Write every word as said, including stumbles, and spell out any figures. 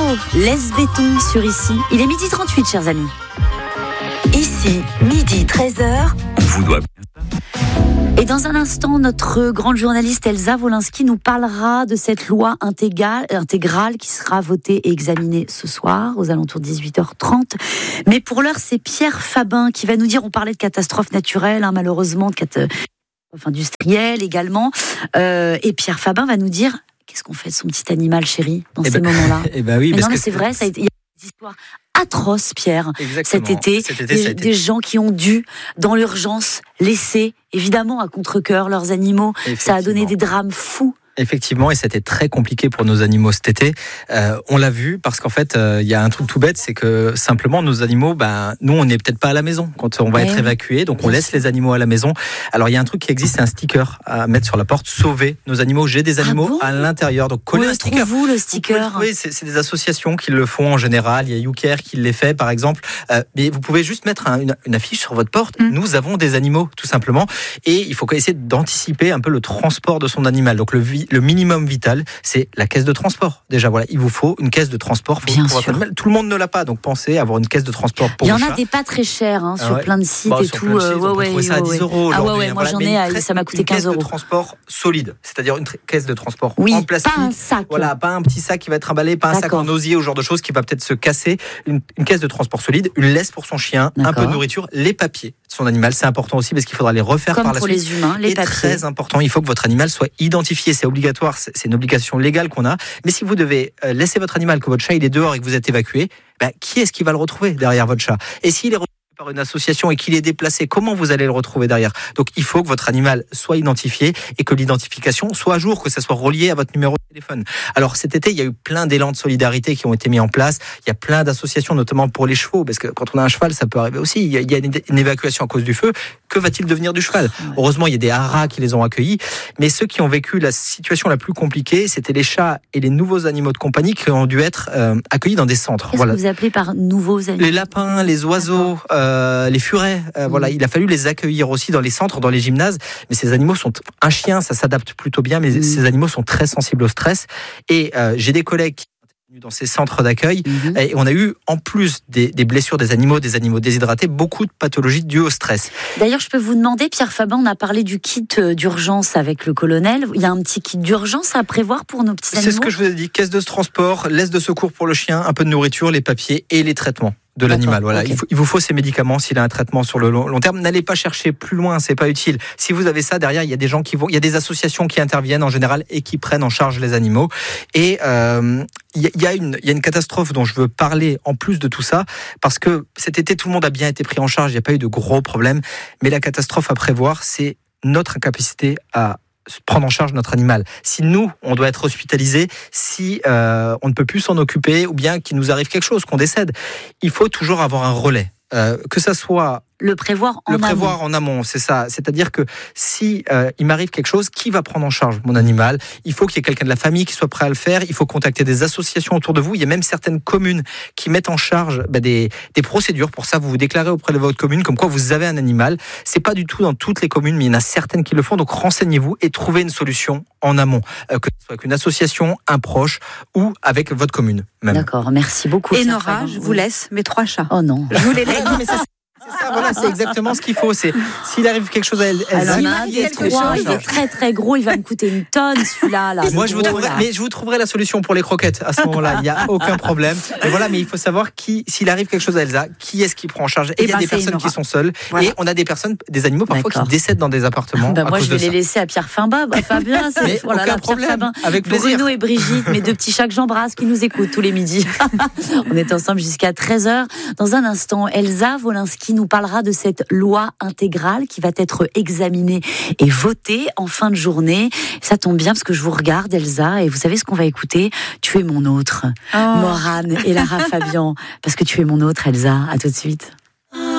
laisse béton sur Ici. Il est midi trente-huit, chers amis. Ici, midi treize heures. On vous doit bien. Et dans un instant, notre grande journaliste Elsa Wolinski nous parlera de cette loi intégrale, intégrale qui sera votée et examinée ce soir, aux alentours de dix-huit heures trente. Mais pour l'heure, c'est Pierre Fabin qui va nous dire, on parlait de catastrophes naturelles, hein, malheureusement, de catastrophes industrielles également. Euh, et Pierre Fabin va nous dire, qu'est-ce qu'on fait de son petit animal chéri dans eh ces ben, moments-là Eh ben oui, mais parce non, mais que c'est vrai, ça a été, il y a des histoires atroces, Pierre, Exactement. cet été, Cet été, des, ça a été- des gens qui ont dû, dans l'urgence, laisser, évidemment, à contre-cœur leurs animaux. Ça a donné Effectivement. des drames fous. Effectivement, et c'était très compliqué pour nos animaux cet été. Euh, on l'a vu parce qu'en fait, il euh, y a un truc tout bête, c'est que simplement nos animaux, ben nous, on n'est peut-être pas à la maison quand on va Ouais, être oui. évacué, donc on Bien laisse les animaux à la maison. Alors il y a un truc qui existe, c'est un sticker à mettre sur la porte, sauver nos animaux. J'ai des Ah animaux bon à l'intérieur, donc Où collez le un sticker. trouvez-vous, le Vous pouvez le sticker trouver, c'est, c'est des associations qui le font en général. Il y a YouCare qui les fait, par exemple. Euh, mais vous pouvez juste mettre un- une, une affiche sur votre porte. Mm. Nous avons des animaux, tout simplement. Et il faut essayer d'anticiper un peu le transport de son animal. Donc le, vi- le minimum vital, c'est la caisse de transport. Déjà, voilà, il vous faut une caisse de transport pour, Bien pour votre sûr. animal. Tout le monde ne l'a pas, donc pensez à avoir une caisse de transport pour Il y en vos a chats. des pas très chers hein, sur Ah ouais. plein de sites Bah, et sur tout. plein de sites, euh, on peut ouais, trouver ça ouais, à dix ouais. euros Ah ouais, aujourd'hui, ouais, hein, moi voilà. j'en Mais ai, une à- très- ça m'a coûté une quinze caisse euros. de transport solide, c'est-à-dire une tr- caisse de transport Oui, en plastique. pas un sac. Voilà, pas un petit sac qui va être emballé, pas un sac D'accord. en osier ou genre de choses qui va peut-être se casser. Une, une caisse de transport solide, une laisse pour son chien, un peu D'accord. de nourriture, les papiers de son animal. C'est important aussi parce qu'il faudra les refaire Comme par la pour suite. les humains, les Et papiers. très important, il faut que votre animal soit identifié. C'est obligatoire, c'est c'est une obligation légale qu'on a. Mais si vous devez euh, laisser votre animal, que votre chat il est dehors et que vous êtes évacué, ben, qui est-ce qui va le retrouver derrière votre chat? Et s'il est retrouvé par une association et qu'il est déplacé, comment vous allez le retrouver derrière? Donc il faut que votre animal soit identifié et que l'identification soit à jour, que ça soit relié à votre numéro de téléphone. Alors cet été, il y a eu plein d'élan de solidarité qui ont été mis en place. Il y a plein d'associations, notamment pour les chevaux, parce que quand on a un cheval, ça peut arriver aussi. Il y a, il y a une, une évacuation à cause du feu. Que va-t-il devenir du cheval? Ouais. Heureusement, il y a des haras qui les ont accueillis. Mais ceux qui ont vécu la situation la plus compliquée, c'était les chats et les nouveaux animaux de compagnie qui ont dû être euh, accueillis dans des centres. Qu'est-ce Voilà. que vous appelez par nouveaux animaux? Les lapins, les oiseaux, euh, les furets, euh, Mhm. voilà, il a fallu les accueillir aussi dans les centres, dans les gymnases. Mais ces animaux sont, un chien, ça s'adapte plutôt bien, mais Mhm. ces animaux sont très sensibles au stress. Et euh, j'ai des collègues qui sont venus dans ces centres d'accueil. Mhm. Et on a eu, en plus des, des blessures des animaux, des animaux déshydratés, beaucoup de pathologies dues au stress. D'ailleurs, je peux vous demander, Pierre Fabin, on a parlé du kit euh, d'urgence avec le colonel. Il y a un petit kit d'urgence à prévoir pour nos petits animaux? C'est ce que je vous ai dit, caisse de transport, laisse de secours pour le chien, un peu de nourriture, les papiers et les traitements de D'accord, l'animal. Voilà, ok. il, faut- il vous faut ces médicaments s'il a un traitement sur le long, long terme. N'allez pas chercher plus loin, c'est pas utile. Si vous avez ça derrière, il y a des gens qui vont, il y a des associations qui interviennent en général et qui prennent en charge les animaux. Et euh, il y, a- il y a une, il y a une catastrophe dont je veux parler en plus de tout ça, parce que cet été tout le monde a bien été pris en charge, il n'y a pas eu de gros problèmes. Mais la catastrophe à prévoir, c'est notre incapacité à prendre en charge notre animal. Si nous, on doit être hospitalisé, si euh, on ne peut plus s'en occuper, ou bien qu'il nous arrive quelque chose, qu'on décède, il faut toujours avoir un relais. Euh, que ça soit Le prévoir en le amont. prévoir en amont, c'est ça. C'est-à-dire que si euh, il m'arrive quelque chose, qui va prendre en charge mon animal? Il faut qu'il y ait quelqu'un de la famille qui soit prêt à le faire. Il faut contacter des associations autour de vous. Il y a même certaines communes qui mettent en charge bah, des, des procédures. Pour ça, vous vous déclarez auprès de votre commune comme quoi vous avez un animal. C'est pas du tout dans toutes les communes, mais il y en a certaines qui le font. Donc renseignez-vous et trouvez une solution en amont, euh, que ce soit avec une association, un proche ou avec votre commune même. D'accord, merci beaucoup. Et Pierre Nora, Fabin. je vous laisse mes trois chats. Oh non. Je vous les laisse. Voilà, mais c'est c'est ça, voilà, c'est exactement ce qu'il faut. C'est s'il arrive quelque chose à elle, elle Alors, elle- il y en a un il des quelque trois, chose. il est très très gros, il va me coûter une tonne celui-là. Là, Moi, le je vous gros, trouverai, là. mais je vous trouverai la solution pour les croquettes à ce moment-là. Il n'y a aucun problème. Mais voilà, mais il faut savoir qui, s'il arrive quelque chose à Elsa, qui est-ce qui prend en charge. Et Eh il y a ben, des c'est personnes Nora. qui sont seules. Voilà. Et on a des personnes, des animaux parfois D'accord. qui décèdent dans des appartements. Bah, à moi, cause je vais de les ça. laisser à Pierre Fabin. Bah, Fabien, c'est Mais voilà, aucun Pierre problème. Fabin. Avec plaisir. Bruno et Brigitte, mes deux petits chats que j'embrasse, qui nous écoutent tous les midis. On est ensemble jusqu'à treize heures. Dans un instant, Elsa Wolinski nous parlera de cette loi intégrale qui va être examinée et votée en fin de journée. Ça tombe bien parce que je vous regarde, Elsa, et vous savez ce qu'on va écouter? Tu es mon autre. Oh. Morane et Lara Fabian. Parce que tu es mon autre, Elsa. À tout de suite.